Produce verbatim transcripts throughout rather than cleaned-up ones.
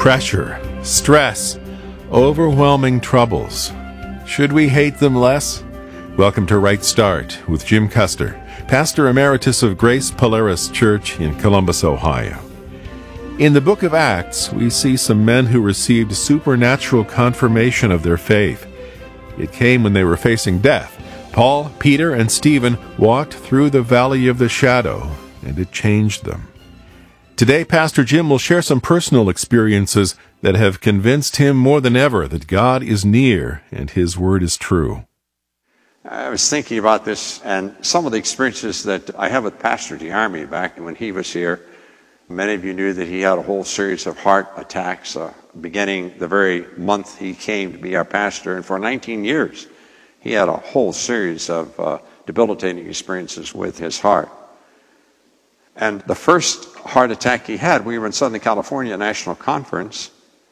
pressure, stress, overwhelming troubles. Should we hate them less? Welcome to Right Start with Jim Custer, Pastor Emeritus of Grace Polaris Church in Columbus, Ohio. In the book of Acts, we see some men who received supernatural confirmation of their faith. It came when they were facing death. Paul, Peter, and Stephen walked through the valley of the shadow, and it changed them. Today, Pastor Jim will share some personal experiences that have convinced him more than ever that God is near and His Word is true. I was thinking about this and some of the experiences that I had with Pastor DeArmey back when he was here. Many of you knew that he had a whole series of heart attacks uh, beginning the very month he came to be our pastor. And for nineteen years, he had a whole series of uh, debilitating experiences with his heart. And the first heart attack he had, we were in Southern California National Conference.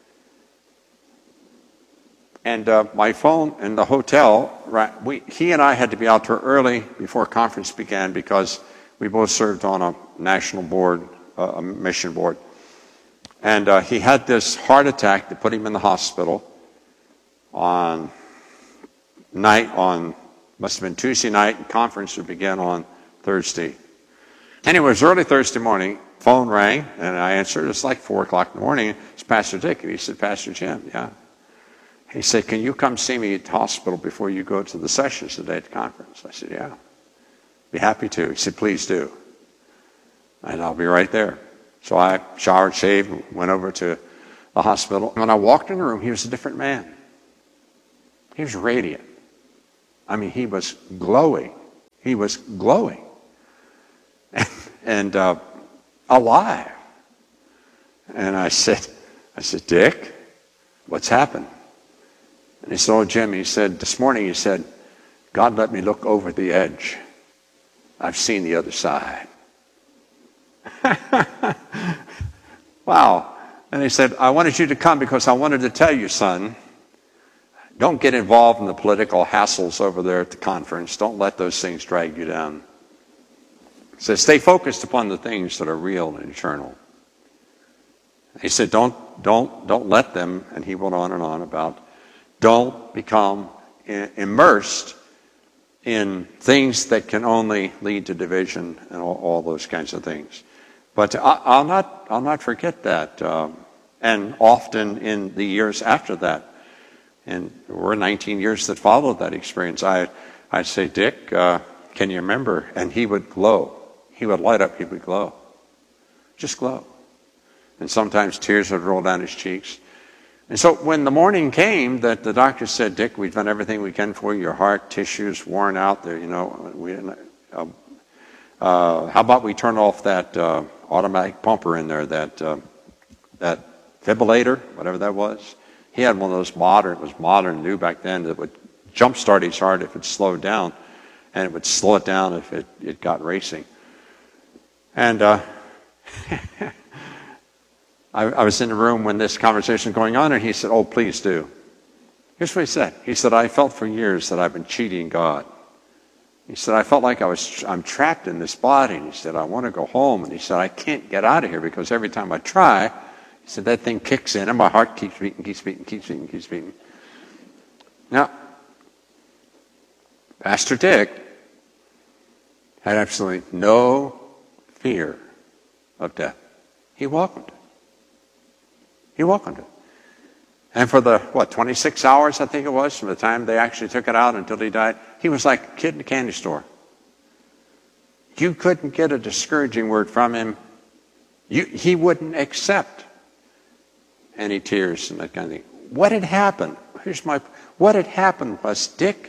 And uh, my phone in the hotel, right, we, he and I had to be out there early before conference began because we both served on a national board, uh, a mission board. And uh, he had this heart attack that put him in the hospital on night on, must have been Tuesday night, and conference would begin on Thursday. Anyway, it was early Thursday morning, phone rang, and I answered. It's like four o'clock in the morning. It's Pastor Dick. And he said, Pastor Jim, yeah. He said, can you come see me at the hospital before you go to the sessions today at the conference? I said, yeah. Be happy to. He said, please do. And I'll be right there. So I showered, shaved, and went over to the hospital. When I walked in the room, he was a different man. He was radiant. I mean, he was glowing. He was glowing. and uh, alive. And I said, I said, Dick, what's happened? And he said, oh, Jim, he said, this morning he said, God let me look over the edge. I've seen the other side. Wow. And he said, I wanted you to come because I wanted to tell you, son, don't get involved in the political hassles over there at the conference. Don't let those things drag you down. He said, stay focused upon the things that are real and eternal. He said, don't, don't, don't let them, and he went on and on about, don't become immersed in things that can only lead to division and all, all those kinds of things. But I, I'll not, I'll not forget that. Um, and often in the years after that, and there were nineteen years that followed that experience, I, I'd say, Dick, uh, can you remember? And he would glow. He would light up. He would glow. Just glow. And sometimes tears would roll down his cheeks. And so when the morning came that the doctor said, Dick, we've done everything we can for you. Your heart tissue's worn out there. You know, we uh, uh, how about we turn off that uh, automatic pumper in there, that uh, that defibrillator, whatever that was. He had one of those modern, it was modern, new back then, that would jumpstart his heart if it slowed down, and it would slow it down if it, it got racing. And uh, I, I was in the room when this conversation was going on, and he said, oh, please do. Here's what he said. He said, I felt for years that I've been cheating God. He said, I felt like I was, I'm trapped in this body. And he said, I want to go home. And he said, I can't get out of here because every time I try, he said, that thing kicks in and my heart keeps beating, keeps beating, keeps beating, keeps beating. Now, Pastor Dick had absolutely no fear of death. He welcomed it. He welcomed it. And for the, what, twenty-six hours, I think it was, from the time they actually took it out until he died, he was like a kid in a candy store. You couldn't get a discouraging word from him. You, he wouldn't accept any tears and that kind of thing. What had happened? Here's my, what had happened was Dick,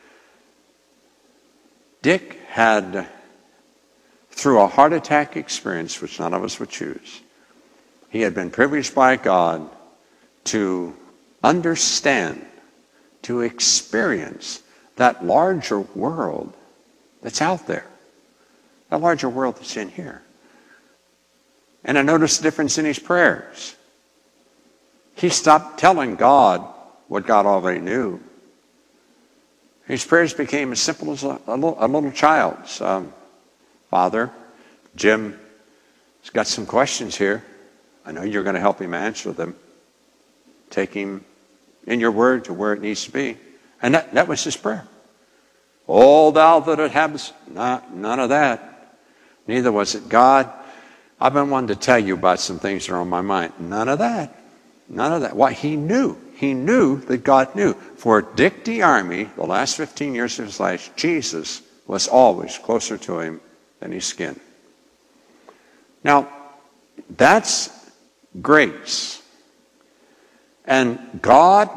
Dick had, through a heart attack experience, which none of us would choose, he had been privileged by God to understand, to experience that larger world that's out there, that larger world that's in here. And I noticed a difference in his prayers. He stopped telling God what God already knew. His prayers became as simple as a, a, little, a little child's. Um, Father, Jim has got some questions here. I know you're going to help him answer them. take him in your word to where it needs to be. And that, that was his prayer. Oh, thou that it happens, not, none of that. Neither was it, God, I've been wanting to tell you about some things that are on my mind. None of that. None of that. Why? He knew. He knew that God knew. For Dick DeArmey, the last fifteen years of his life, Jesus was always closer to him than his skin. Now, that's grace. And God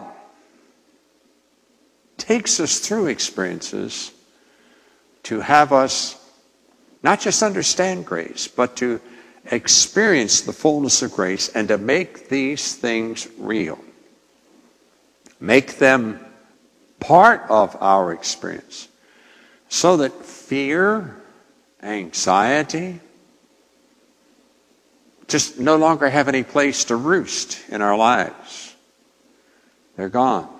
takes us through experiences to have us not just understand grace, but to experience the fullness of grace and to make these things real. Make them part of our experience so that fear, anxiety, just no longer have any place to roost in our lives. They're gone.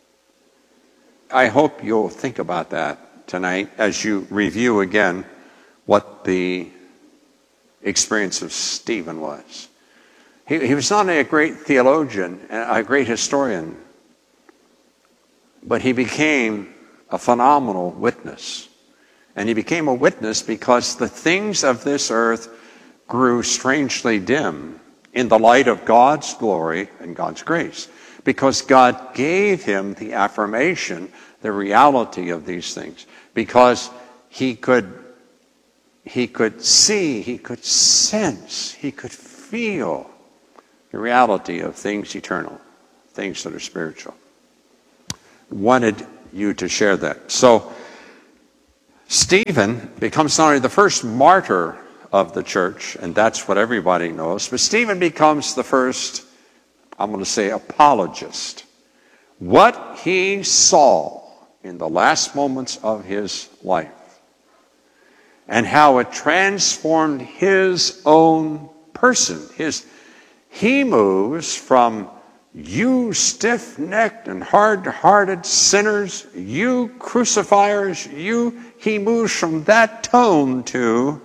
I hope you'll think about that tonight as you review again what the experience of Stephen was. He, he was not only a great theologian, a great historian, but he became a phenomenal witness. And he became a witness because the things of this earth grew strangely dim in the light of God's glory and God's grace. Because God gave him the affirmation, the reality of these things. Because he could, he could see, he could sense, he could feel the reality of things eternal, things that are spiritual. Wanted you to share that. So, Stephen becomes not only the first martyr of the church, and that's what everybody knows, but Stephen becomes the first, I'm going to say, apologist. What he saw in the last moments of his life and how it transformed his own person. His, he moves from you stiff-necked and hard-hearted sinners, you crucifiers, you, he moves from that tone to,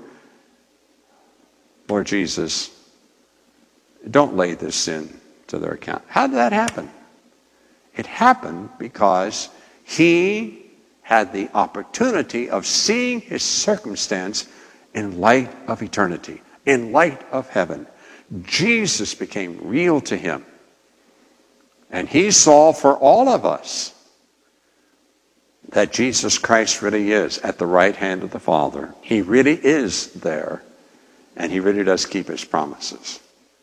Lord Jesus, don't lay this sin to their account. How did that happen? It happened because he had the opportunity of seeing his circumstance in light of eternity, in light of heaven. Jesus became real to him. And he saw for all of us that Jesus Christ really is at the right hand of the Father. He really is there, and he really does keep his promises.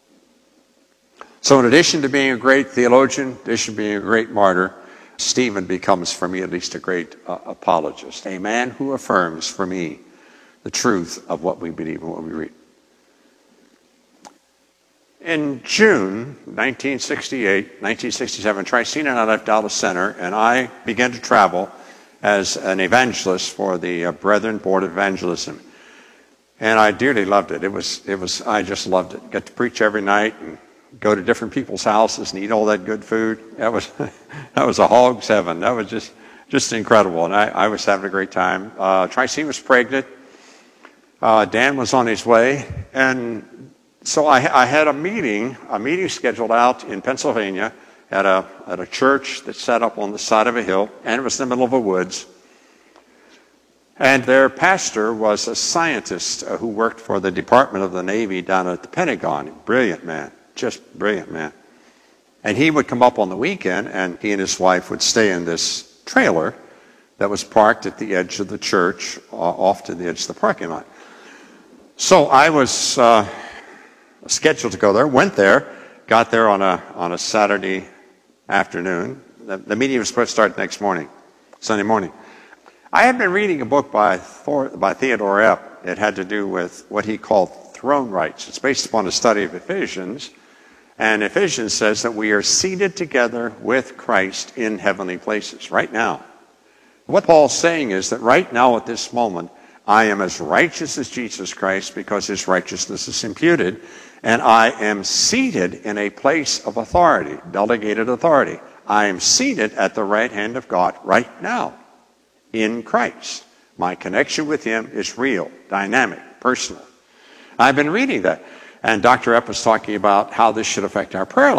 So in addition to being a great theologian, in addition to being a great martyr, Stephen becomes, for me at least, a great uh, apologist, a man who affirms for me the truth of what we believe and what we read. In June nineteen sixty-eight, nineteen sixty-seven, Tricina and I left Dallas Center, and I began to travel as an evangelist for the uh, Brethren Board of Evangelism. And I dearly loved it. It was, it was, I just loved it. Got to preach every night and go to different people's houses and eat all that good food. That was, that was a hog's heaven. That was just, just incredible. And I, I was having a great time. Uh, Tricina was pregnant. Uh, Dan was on his way. And so I, I had a meeting, a meeting scheduled out in Pennsylvania at a, at a church that's set up on the side of a hill, and it was in the middle of a woods. And their pastor was a scientist uh, who worked for the Department of the Navy down at the Pentagon. Brilliant man, just brilliant man. And he would come up on the weekend, and he and his wife would stay in this trailer that was parked at the edge of the church, uh, off to the edge of the parking lot. So I was uh, scheduled to go there, went there, got there on a on a Saturday afternoon. The, the meeting was supposed to start next morning, Sunday morning. I had been reading a book by Thor, by Theodore Epp. It had to do with what he called throne rights. It's based upon a study of Ephesians. And Ephesians says that we are seated together with Christ in heavenly places right now. What Paul's saying is that right now at this moment, I am as righteous as Jesus Christ because his righteousness is imputed. And I am seated in a place of authority, delegated authority. I am seated at the right hand of God right now in Christ. My connection with him is real, dynamic, personal. I've been reading that. And Doctor Epp was talking about how this should affect our prayer life.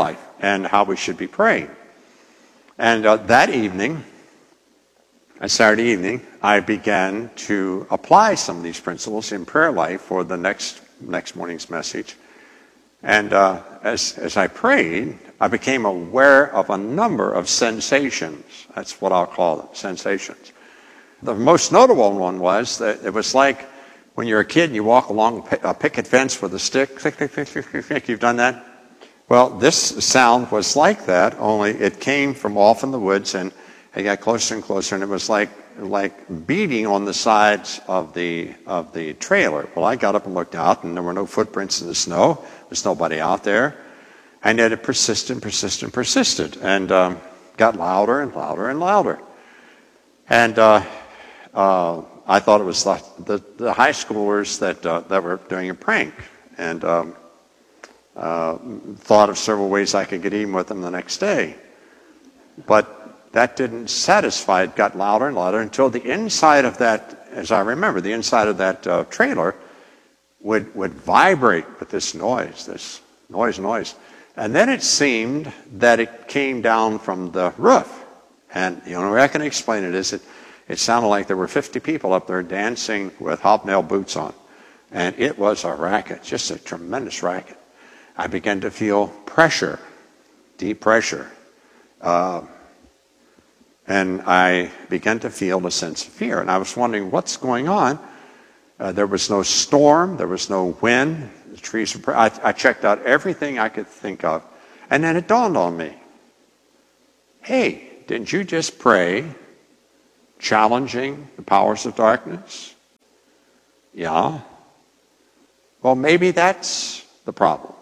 and how we should be praying. And uh, that evening, a Saturday evening, I began to apply some of these principles in prayer life for the next next morning's message. And uh, as as I prayed, I became aware of a number of sensations. That's what I'll call them, sensations. The most notable one was that it was like when you're a kid and you walk along a picket fence with a stick. Click, click, click, click, click, click. You've done that? Well, this sound was like that, only it came from off in the woods, and it got closer and closer, and it was like like beating on the sides of the of the trailer. Well, I got up and looked out, and there were no footprints in the snow. There's nobody out there. And yet it persisted, persisted, persisted, and um, got louder and louder and louder. And uh, uh, I thought it was the, the, the high schoolers that uh, that were doing a prank, and um, uh, thought of several ways I could get even with them the next day. But that didn't satisfy. It got louder and louder until the inside of that, as I remember, the inside of that uh, trailer would would vibrate with this noise, this noise, noise. And then it seemed that it came down from the roof. And the only way I can explain it is it, it sounded like there were fifty people up there dancing with hobnail boots on. And it was a racket, just a tremendous racket. I began to feel pressure, deep pressure. Uh, and I began to feel a sense of fear. And I was wondering, what's going on? Uh, there was no storm. There was no wind. The trees were, I, I checked out everything I could think of. And then it dawned on me. Hey, didn't you just pray challenging the powers of darkness? Yeah. Well, maybe that's the problem.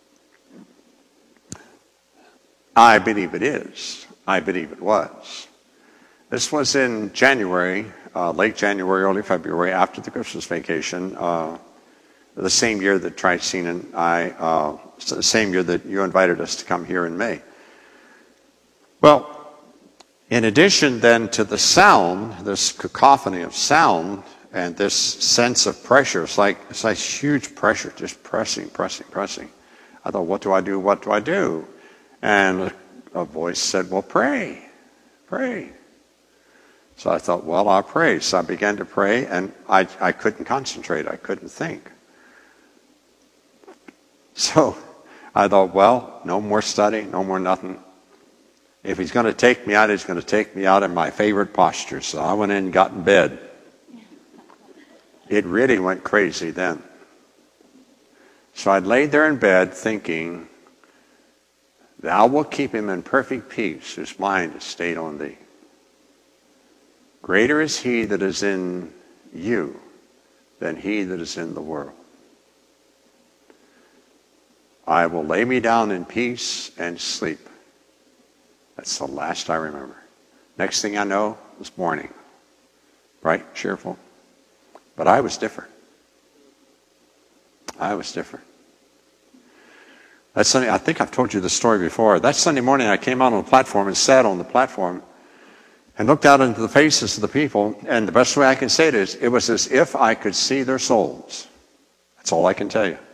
I believe it is. I believe it was. This was in January, uh, late January, early February, after the Christmas vacation, uh, the same year that Tricene and I, uh, the same year that you invited us to come here in May. Well, in addition then to the sound, this cacophony of sound and this sense of pressure, it's like, it's like huge pressure, just pressing, pressing, pressing. I thought, what do I do, what do I do? And a voice said, well, pray, pray. So I thought, well, I'll pray. So I began to pray, and I, I couldn't concentrate. I couldn't think. So I thought, well, no more study, no more nothing. If he's going to take me out, he's going to take me out in my favorite posture. So I went in and got in bed. It really went crazy then. So I laid there in bed thinking, thou wilt keep him in perfect peace whose mind is stayed on thee. Greater is he that is in you than he that is in the world. I will lay me down in peace and sleep. That's the last I remember. Next thing I know, it was morning. Bright, cheerful. But I was different. I was different. That Sunday, I think I've told you the story before. That Sunday morning, I came out on the platform and sat on the platform and looked out into the faces of the people, and the best way I can say it is, it was as if I could see their souls. That's all I can tell you.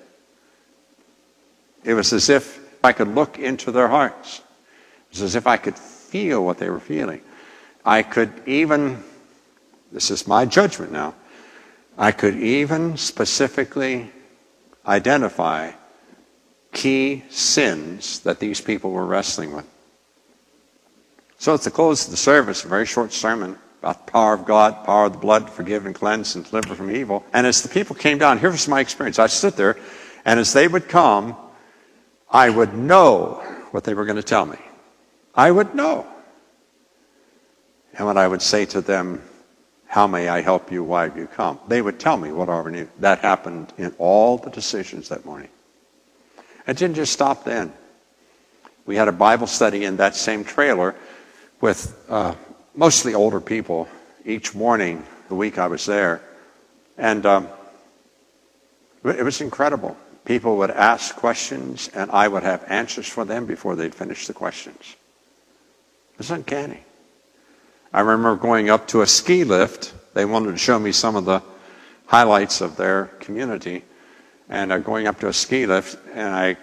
It was as if I could look into their hearts. It was as if I could feel what they were feeling. I could even, this is my judgment now, I could even specifically identify key sins that these people were wrestling with. So at the close of the service, a very short sermon about the power of God, power of the blood to forgive and cleanse and deliver from evil. And as the people came down, here was my experience. I stood there, and as they would come, I would know what they were going to tell me. I would know. And when I would say to them, how may I help you, why have you come? They would tell me what I already knew. That happened in all the decisions that morning. It didn't just stop then. We had a Bible study in that same trailer with uh, mostly older people each morning the week I was there. And um, it was incredible. People would ask questions, and I would have answers for them before they'd finish the questions. It was uncanny. I remember going up to a ski lift. They wanted to show me some of the highlights of their community. And uh, going up to a ski lift, and I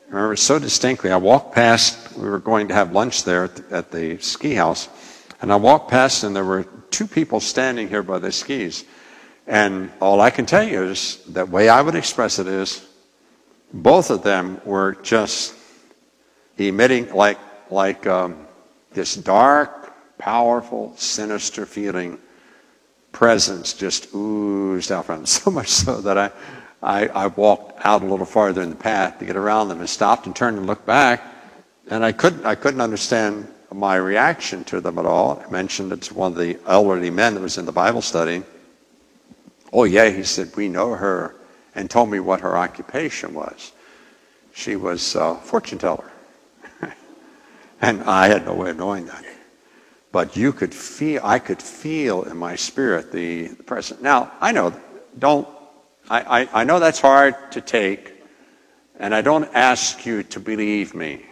I remember so distinctly. I walked past, we were going to have lunch there at the, at the ski house, and I walked past and there were two people standing here by the skis. And all I can tell you is, the way I would express it is, both of them were just emitting like, like um, this dark, powerful, sinister feeling presence just oozed out from them. So much so that I, I, I walked out a little farther in the path to get around them and stopped and turned and looked back. And I couldn't, I couldn't understand my reaction to them at all. I mentioned it to one of the elderly men that was in the Bible study. Oh, yeah, he said, we know her, and told me what her occupation was. She was a fortune teller. And I had no way of knowing that. But you could feel, I could feel in my spirit the, the presence. Now, I know, don't, I, I, I know that's hard to take, and I don't ask you to believe me.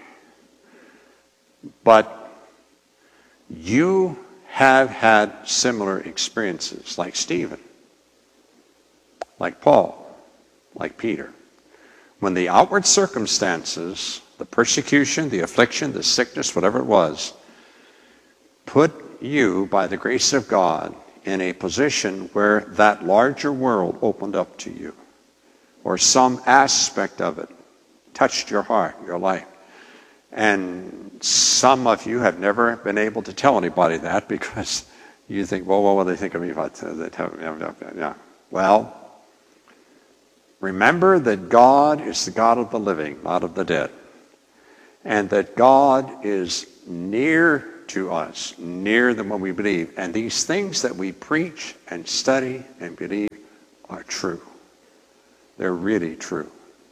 But you have had similar experiences, like Stephen, like Paul, like Peter. When the outward circumstances, the persecution, the affliction, the sickness, whatever it was, put you, by the grace of God, in a position where that larger world opened up to you, or some aspect of it touched your heart, your life. And some of you have never been able to tell anybody that because you think, well, what will they think of me if I tell them? Yeah. Well, remember that God is the God of the living, not of the dead. And that God is near to us, nearer than when we believe. And these things that we preach and study and believe are true. They're really true.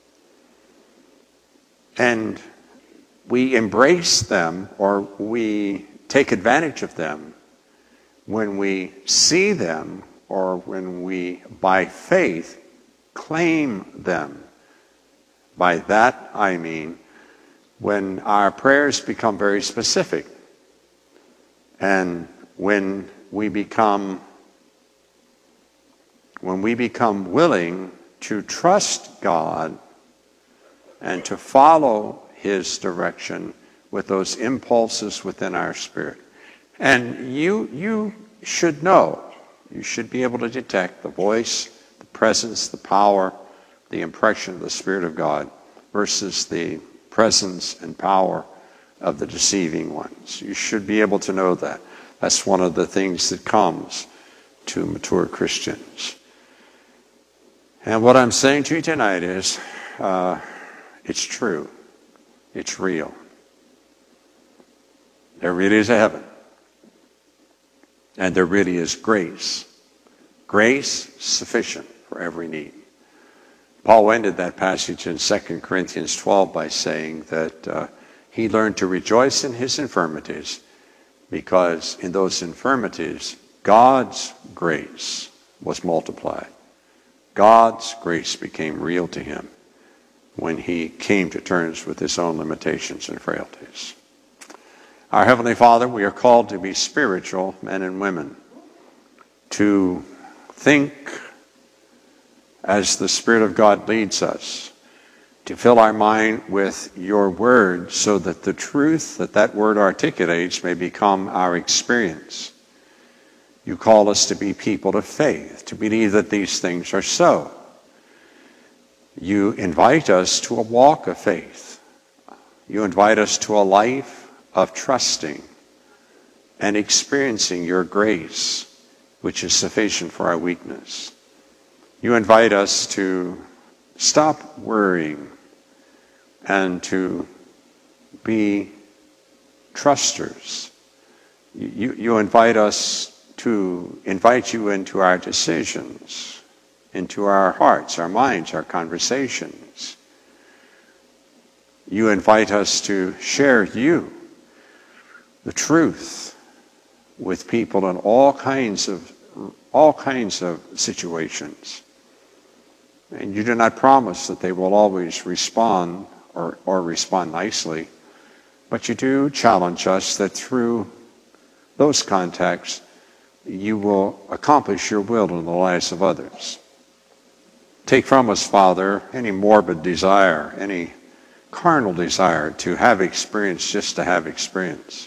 And we embrace them, or we take advantage of them when we see them, or when we, by faith, claim them. By that I mean when our prayers become very specific, and when we become when we become willing to trust God and to follow His direction with those impulses within our spirit. And you you should know, you should be able to detect the voice, the presence, the power, the impression of the Spirit of God versus the presence and power of the deceiving ones. You should be able to know that. That's one of the things that comes to mature Christians. And what I'm saying to you tonight is, uh, it's true. It's real. There really is a heaven. And there really is grace. Grace sufficient for every need. Paul ended that passage in Second Corinthians twelve by saying that uh, he learned to rejoice in his infirmities because in those infirmities, God's grace was multiplied. God's grace became real to him when he came to terms with his own limitations and frailties. Our Heavenly Father, we are called to be spiritual men and women, to think as the Spirit of God leads us, to fill our mind with your word so that the truth that that word articulates may become our experience. You call us to be people of faith, to believe that these things are so. You invite us to a walk of faith. You invite us to a life of trusting and experiencing your grace, which is sufficient for our weakness. You invite us to stop worrying and to be trusters. You, you invite us to invite you into our decisions, into our hearts, our minds, our conversations. You invite us to share you, the truth, with people in all kinds of all kinds of situations. And you do not promise that they will always respond or, or respond nicely, but you do challenge us that through those contacts you will accomplish your will in the lives of others. Take from us, Father, any morbid desire, any carnal desire to have experience just to have experience.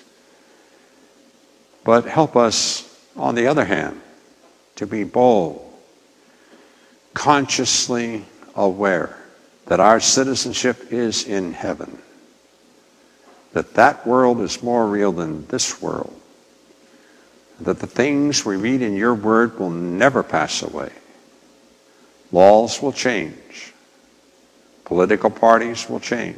But help us, on the other hand, to be bold, consciously aware that our citizenship is in heaven, that that world is more real than this world, that the things we read in your word will never pass away. Laws will change. Political parties will change.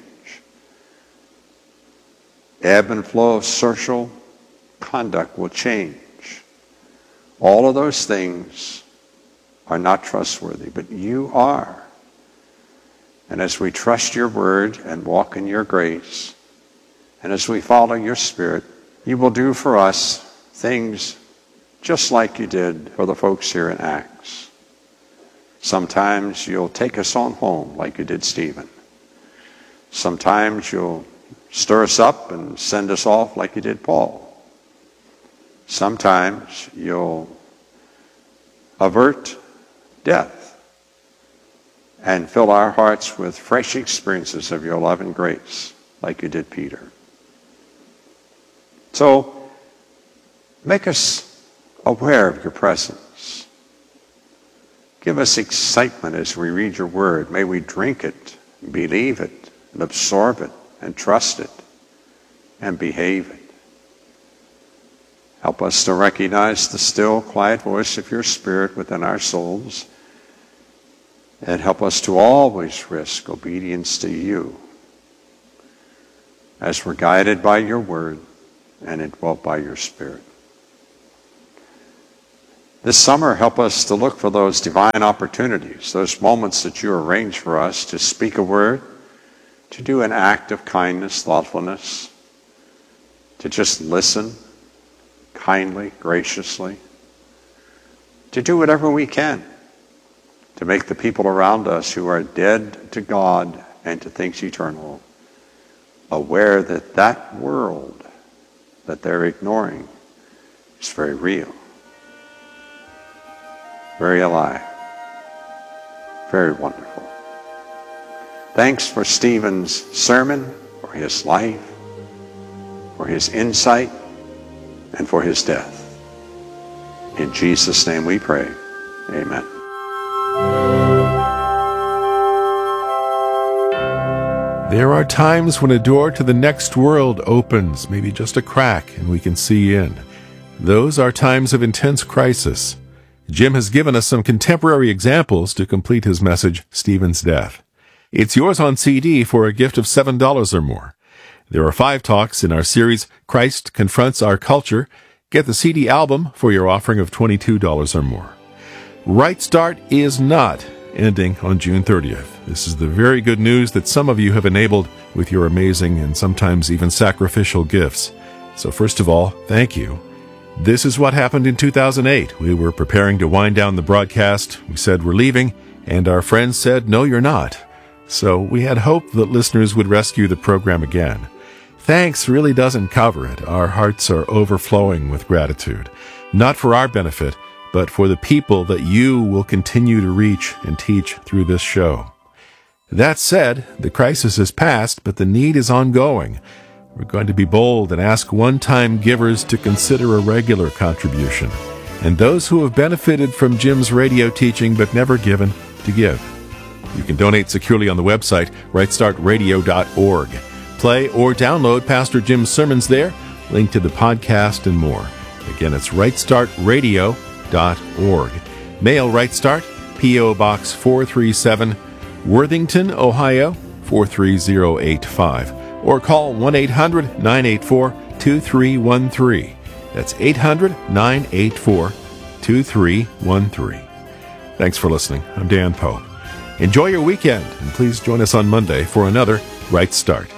Ebb and flow of social conduct will change. All of those things are not trustworthy, but you are. And as we trust your word and walk in your grace, and as we follow your Spirit, you will do for us things just like you did for the folks here in Acts. Sometimes you'll take us on home like you did Stephen. Sometimes you'll stir us up and send us off like you did Paul. Sometimes you'll avert death and fill our hearts with fresh experiences of your love and grace like you did Peter. So make us aware of your presence. Give us excitement as we read your word. May we drink it, believe it, and absorb it, and trust it, and behave it. Help us to recognize the still, quiet voice of your Spirit within our souls, and help us to always risk obedience to you as we're guided by your word and indwelt by your Spirit. This summer, help us to look for those divine opportunities, those moments that you arrange for us to speak a word, to do an act of kindness, thoughtfulness, to just listen kindly, graciously, to do whatever we can to make the people around us who are dead to God and to things eternal aware that that world that they're ignoring is very real, very alive, very wonderful. Thanks for Stephen's sermon, for his life, for his insight, and for his death. In Jesus' name we pray. Amen. There are times when a door to the next world opens, maybe just a crack, and we can see in. Those are times of intense crisis. Jim has given us some contemporary examples to complete his message, Stephen's Death. It's yours on C D for a gift of seven dollars or more. There are five talks in our series, Christ Confronts Our Culture. Get the C D album for your offering of twenty-two dollars or more. Right Start is not ending on June thirtieth. This is the very good news that some of you have enabled with your amazing and sometimes even sacrificial gifts. So first of all, thank you. This is what happened in two thousand eight. We were preparing to wind down the broadcast. We said we're leaving, and our friends said, no, you're not. So we had hope that listeners would rescue the program again. Thanks really doesn't cover it. Our hearts are overflowing with gratitude, not for our benefit, but for the people that you will continue to reach and teach through this show. That said, the crisis is past, but the need is ongoing. We're going to be bold and ask one-time givers to consider a regular contribution, and those who have benefited from Jim's radio teaching but never given, to give. You can donate securely on the website, right start radio dot org. Play or download Pastor Jim's sermons there, link to the podcast and more. Again, it's right start radio dot org. Mail Right Start, P O Box four three seven, Worthington, Ohio four three zero eight five. Or call one eight hundred nine eight four two three one three. That's eight hundred nine eight four two three one three. Thanks for listening. I'm Dan Pope. Enjoy your weekend, and please join us on Monday for another Right Start.